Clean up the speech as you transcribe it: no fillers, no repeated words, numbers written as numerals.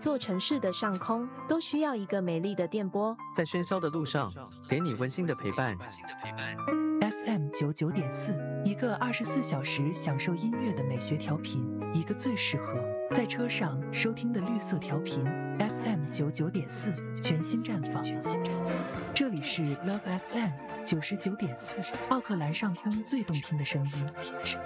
座城市的上空都需要一个美丽的电波， 在喧嚣的路上，给你温馨的陪伴。 FM99.4，一个24小时享受音乐的美学调频，一个最适合在车上收听的绿色调频。FM99.4，全新绽放。这里是 Love FM 99.4，奥克兰上空最动听的声音。